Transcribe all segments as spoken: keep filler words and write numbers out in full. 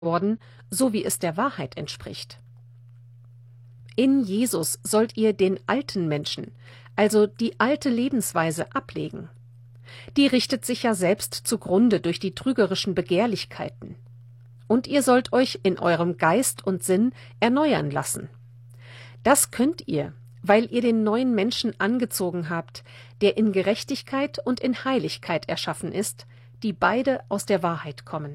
worden, so wie es der Wahrheit entspricht. In Jesus sollt ihr den alten Menschen, also die alte Lebensweise, ablegen. Die richtet sich ja selbst zugrunde durch die trügerischen Begehrlichkeiten. Und ihr sollt euch in eurem Geist und Sinn erneuern lassen. Das könnt ihr, weil ihr den neuen Menschen angezogen habt, der in Gerechtigkeit und in Heiligkeit erschaffen ist, die beide aus der Wahrheit kommen.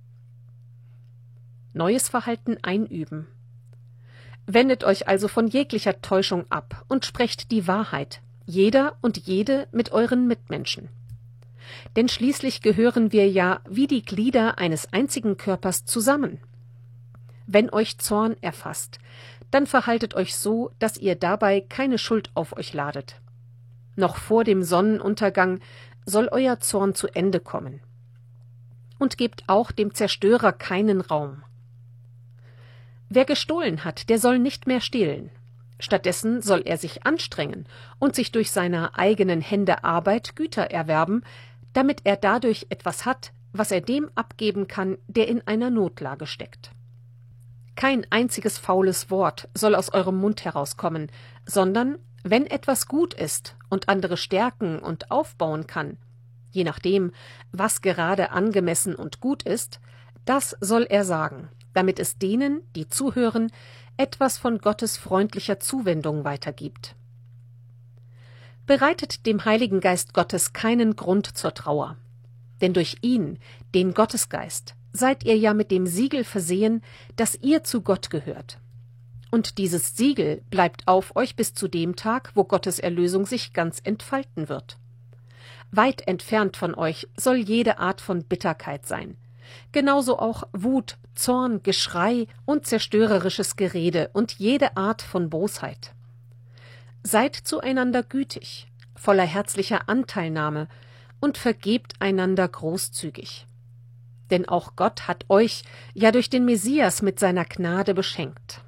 Neues Verhalten einüben. Wendet euch also von jeglicher Täuschung ab und sprecht die Wahrheit, jeder und jede mit euren Mitmenschen. Denn schließlich gehören wir ja wie die Glieder eines einzigen Körpers zusammen. Wenn euch Zorn erfasst, dann verhaltet euch so, dass ihr dabei keine Schuld auf euch ladet. Noch vor dem Sonnenuntergang soll euer Zorn zu Ende kommen. Und gebt auch dem Zerstörer keinen Raum. Wer gestohlen hat, der soll nicht mehr stehlen. Stattdessen soll er sich anstrengen und sich durch seine eigenen Hände Arbeit Güter erwerben, damit er dadurch etwas hat, was er dem abgeben kann, der in einer Notlage steckt. Kein einziges faules Wort soll aus eurem Mund herauskommen, sondern, wenn etwas gut ist und andere stärken und aufbauen kann, je nachdem, was gerade angemessen und gut ist, das soll er sagen, damit es denen, die zuhören, etwas von Gottes freundlicher Zuwendung weitergibt. Bereitet dem Heiligen Geist Gottes keinen Grund zur Trauer, denn durch ihn, den Gottesgeist, seid ihr ja mit dem Siegel versehen, dass ihr zu Gott gehört. Und dieses Siegel bleibt auf euch bis zu dem Tag, wo Gottes Erlösung sich ganz entfalten wird. Weit entfernt von euch soll jede Art von Bitterkeit sein, genauso auch Wut, Zorn, Geschrei und zerstörerisches Gerede und jede Art von Bosheit. Seid zueinander gütig, voller herzlicher Anteilnahme und vergebt einander großzügig. Denn auch Gott hat euch ja durch den Messias mit seiner Gnade beschenkt.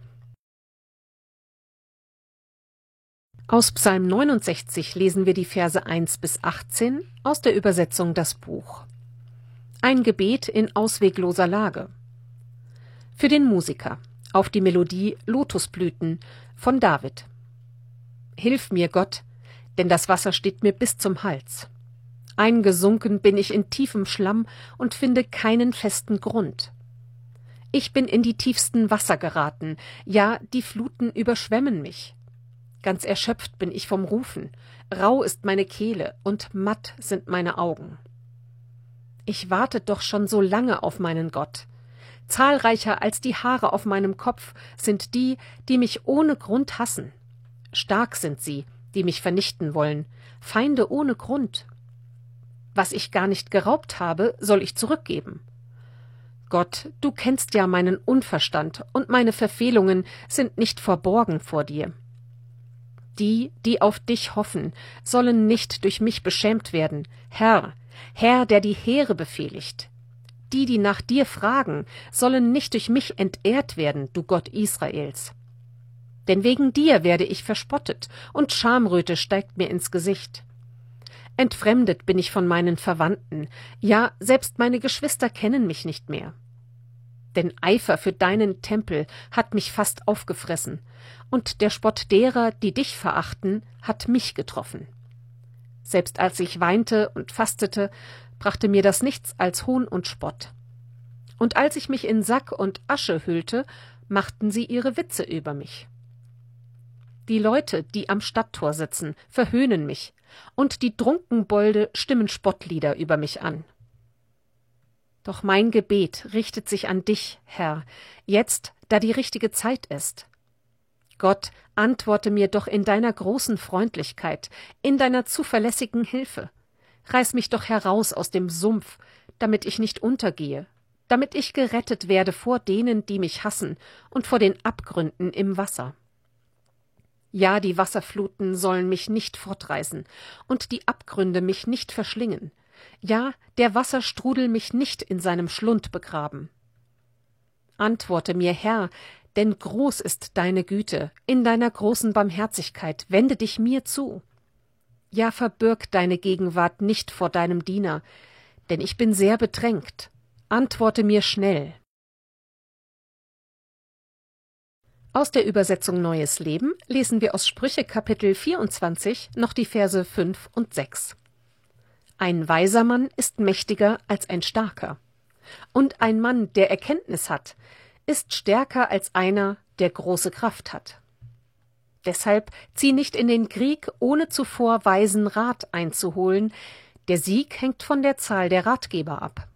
Aus Psalm neunundsechzig lesen wir die Verse eins bis achtzehn aus der Übersetzung Das Buch. Ein Gebet in auswegloser Lage. Für den Musiker auf die Melodie Lotusblüten von David. Hilf mir, Gott, denn das Wasser steht mir bis zum Hals. Eingesunken bin ich in tiefem Schlamm und finde keinen festen Grund. Ich bin in die tiefsten Wasser geraten, ja, die Fluten überschwemmen mich. Ganz erschöpft bin ich vom Rufen, rau ist meine Kehle und matt sind meine Augen. Ich warte doch schon so lange auf meinen Gott. Zahlreicher als die Haare auf meinem Kopf sind die, die mich ohne Grund hassen. Stark sind sie, die mich vernichten wollen, Feinde ohne Grund. Was ich gar nicht geraubt habe, soll ich zurückgeben. Gott, du kennst ja meinen Unverstand, und meine Verfehlungen sind nicht verborgen vor dir. Die, die auf dich hoffen, sollen nicht durch mich beschämt werden. Herr, Herr, der die Heere befehligt. Die, die nach dir fragen, sollen nicht durch mich entehrt werden, du Gott Israels. Denn wegen dir werde ich verspottet, und Schamröte steigt mir ins Gesicht. Entfremdet bin ich von meinen Verwandten, ja, selbst meine Geschwister kennen mich nicht mehr. Denn Eifer für deinen Tempel hat mich fast aufgefressen, und der Spott derer, die dich verachten, hat mich getroffen. Selbst als ich weinte und fastete, brachte mir das nichts als Hohn und Spott. Und als ich mich in Sack und Asche hüllte, machten sie ihre Witze über mich. Die Leute, die am Stadttor sitzen, verhöhnen mich, und die Trunkenbolde stimmen Spottlieder über mich an. Doch mein Gebet richtet sich an dich, Herr, jetzt, da die richtige Zeit ist. Gott, antworte mir doch in deiner großen Freundlichkeit, in deiner zuverlässigen Hilfe. Reiß mich doch heraus aus dem Sumpf, damit ich nicht untergehe, damit ich gerettet werde vor denen, die mich hassen, und vor den Abgründen im Wasser. Ja, die Wasserfluten sollen mich nicht fortreißen und die Abgründe mich nicht verschlingen. Ja, der Wasserstrudel mich nicht in seinem Schlund begraben. Antworte mir, Herr, denn groß ist deine Güte, in deiner großen Barmherzigkeit wende dich mir zu. Ja, verbirg deine Gegenwart nicht vor deinem Diener, denn ich bin sehr bedrängt. Antworte mir schnell. Aus der Übersetzung Neues Leben lesen wir aus Sprüche Kapitel vierundzwanzig noch die Verse fünf und sechs. Ein weiser Mann ist mächtiger als ein starker, und ein Mann, der Erkenntnis hat, ist stärker als einer, der große Kraft hat. Deshalb zieh nicht in den Krieg, ohne zuvor weisen Rat einzuholen, der Sieg hängt von der Zahl der Ratgeber ab.